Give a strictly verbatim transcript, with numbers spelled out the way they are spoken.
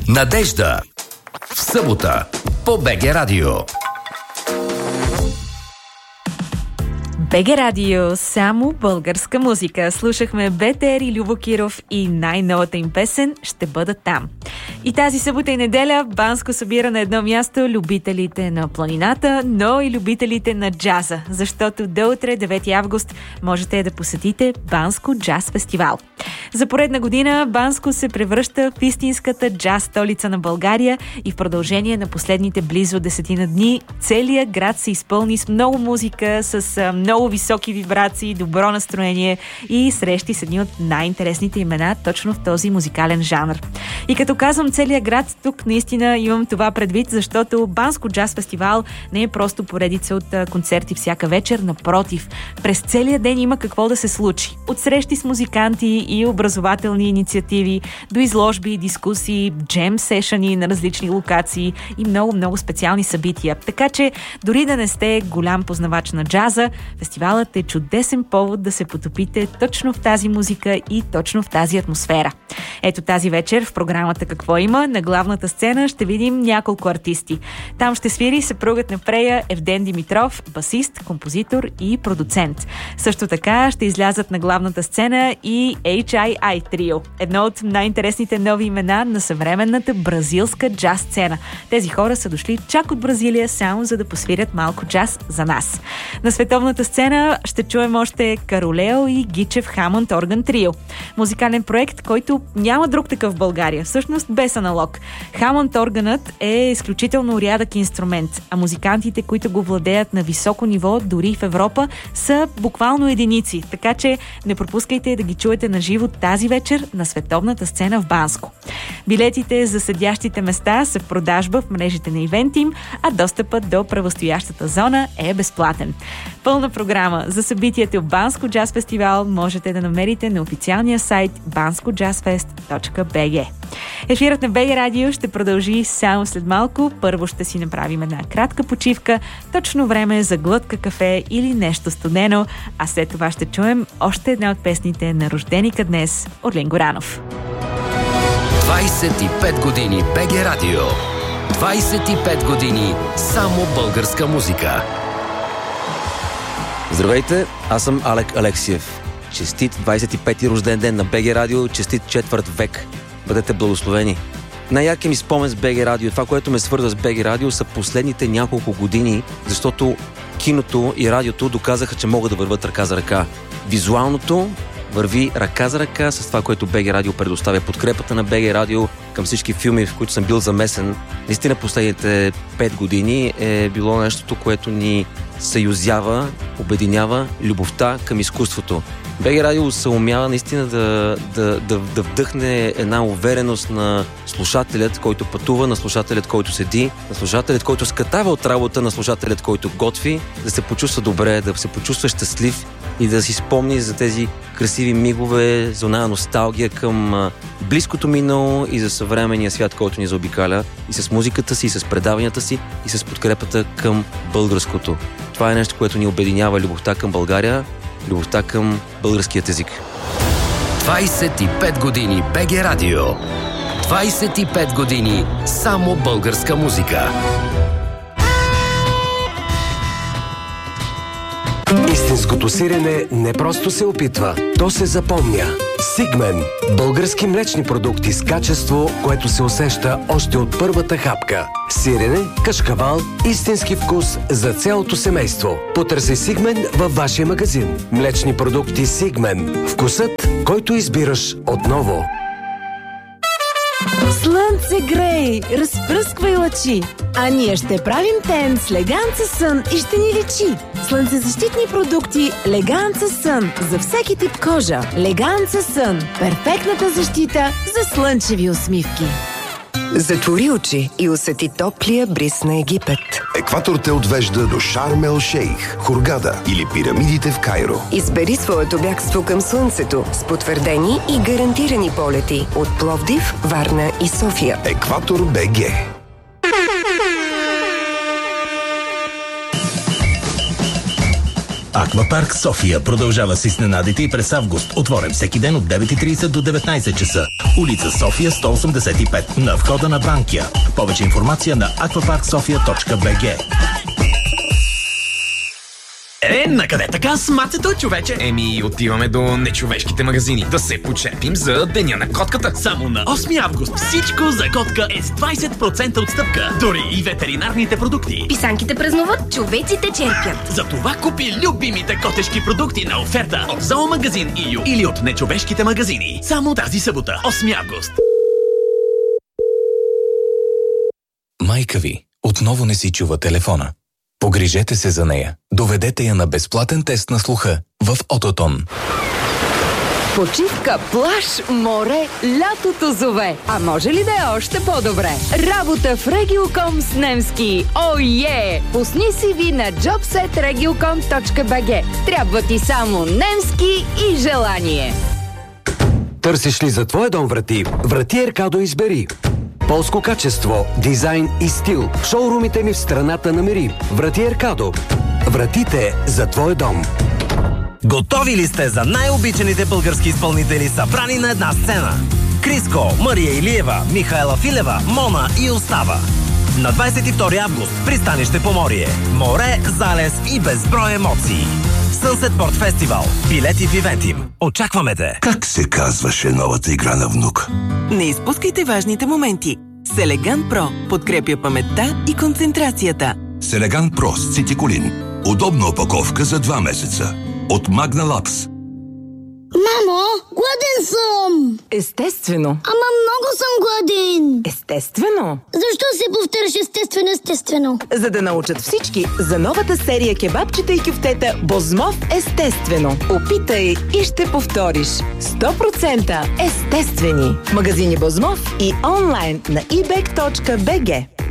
Надежда. В събота по БГ Радио. БГ Радио, само българска музика. Слушахме БТР и Любо Киров и най-новата им песен «Ще бъда там». И тази събота и неделя Банско събира на едно място любителите на планината, но и любителите на джаза, защото до утре, девети август, можете да посетите Банско джаз фестивал. За поредна година Банско се превръща в истинската джаз столица на България и в продължение на последните близо десетина дни целият град се изпълни с много музика, с много високи вибрации, добро настроение и срещи с едни от най-интересните имена точно в този музикален жанр. И като казвам целият град, тук наистина имам това предвид, защото Банско джаз фестивал не е просто поредица от концерти всяка вечер, напротив, през целия ден има какво да се случи. От срещи с музиканти и образователни инициативи, до изложби, дискусии, джем сешъни на различни локации и много-много специални събития. Така че, дори да не сте голям познавач на джаза, фестивалът е чудесен повод да се потопите точно в тази музика и точно в тази атмосфера. Ето тази вечер в програмата «Какво има» на главната сцена ще видим няколко артисти. Там ще свири съпругът на Прея Евден Димитров, басист, композитор и продуцент. Също така ще излязат на главната сцена и Ейч Ай Ай Trio, едно от най-интересните нови имена на съвременната бразилска джаз сцена. Тези хора са дошли чак от Бразилия само за да посвирят малко джаз за нас. На световната сцена ще чуем още Каролео и Гичев Хамънд Орган Trio. Музикален проект, който няма друг такъв в България, всъщност без аналог. Хамънд органът е изключително рядък инструмент, а музикантите, които го владеят на високо ниво, дори в Европа, са буквално единици, така че не пропускайте да ги чуете на живо тази вечер на световната сцена в Банско. Билетите за седящите места са в продажба в мрежите на Ивентим, а достъпът до правостоящата зона е безплатен. Пълна програма за събитието в Банско джаз фестивал можете да намерите на официалния сайт банско джаз фест точка би джи. Ефирът на БГ Радио ще продължи само след малко. Първо ще си направим една кратка почивка, точно време за глътка кафе или нещо студено, а след това ще чуем още една от песните на рожденика днес от Ленко Ранов. двайсет и пет години БГ Радио. двайсет и пет години само българска музика. Здравейте, аз съм Алек Алексиев. Честит двайсет и пети рожден ден на БГ Радио, честит четвърт век. Бъдете благословени. Най-яркият ми спомен с БГ Радио, това, което ме свързва с БГ Радио, са последните няколко години, защото киното и радиото доказаха, че могат да върват ръка за ръка. Визуалното върви ръка за ръка с това, което БГ Радио предоставя. Подкрепата на БГ Радио към всички филми, в които съм бил замесен. Наистина последните пет години е било нещото, което ни съюзява, обединява любовта към изкуството. БГ Радио се умява наистина да, да, да, да вдъхне една увереност на слушателят, който пътува, на слушателят, който седи, на слушателят, който скатава от работа, на слушателят, който готви, да се почувства добре, да се почувства щастлив и да си спомни за тези красиви мигове, за оная носталгия към близкото минало и за съвременния свят, който ни заобикаля, и с музиката си, и с предаванията си, и с подкрепата към българското. Това е нещо, което ни обединява: любовта към България, любовта към българският език. двайсет и пет години БГ Радио. двайсет и пет години само българска музика. Истинското сирене не просто се опитва, то се запомня. Сигмен – български млечни продукти с качество, което се усеща още от първата хапка. Сирене, кашкавал, истински вкус за цялото семейство. Потърси Сигмен във вашия магазин. Млечни продукти Сигмен. Вкусът, който избираш отново. Слънце грей, разпръсквай лъчи, а ние ще правим тен с Леганца Сън и ще ни лечи. Слънцезащитни продукти Леганца Сън за всеки тип кожа. Леганца Сън – перфектната защита за слънчеви усмивки. Затвори очи и усети топлия бриз на Египет. Екватор те отвежда до Шарм ел Шейх, Хургада или пирамидите в Кайро. Избери своето бягство към слънцето с потвърдени и гарантирани полети от Пловдив, Варна и София. Екватор БГ. Аквапарк София продължава с изненадите и през август. Отворен всеки ден от девет и трийсет до деветнайсет часа. Улица София сто осемдесет и пет. На входа на Банкия. Повече информация на аквапарк софия точка би джи. Е, накъде така с мацето, човече? Еми, отиваме до нечовешките магазини да се почерпим за Деня на котката. Само на осми август всичко за котка е с двайсет процента отстъпка. Дори и ветеринарните продукти. Писанките празнуват, човеците черпят. Затова купи любимите котешки продукти на оферта от Зоомагазин и ю или от нечовешките магазини. Само тази събота, осми август. Майка ви отново не си чува телефона. Погрижете се за нея. Доведете я на безплатен тест на слуха в Ототон. Почивка, плаж, море, лятото зове. А може ли да е още по-добре? Работа в Региоком с немски. О, е! Пусни си ви на джобсет региоком точка би джи. Трябва ти само немски и желание. Търсиш ли за твоя дом врати? Врати Еркадо избери. Полско качество, дизайн и стил. Шоурумите ми в страната намери. Врати Еркадо. Вратите за твой дом. Готови ли сте за най-обичаните български изпълнители, събрани на една сцена? Криско, Мария Илиева, Михаела Филева, Мона и Остава. На двайсет и втори август пристанище Поморие. Море, залез и безброй емоции. Sunset Port Festival. Билети в Ивентим. Очакваме те! Как се казваше новата игра на внук? Не изпускайте важните моменти. Селеган Про подкрепя паметта и концентрацията. Селеган Про с цитиколин. Удобна опаковка за два месеца. От Magna Labs. Мамо, гладен съм! Естествено. Ама много съм гладен. Естествено. Защо се повтаряш естествено, естествено? За да научат всички за новата серия кебабчета и кюфтета Бозмов естествено. Опитай и ще повториш. сто процента естествени. Магазини Бозмов и онлайн на и бек точка би джи.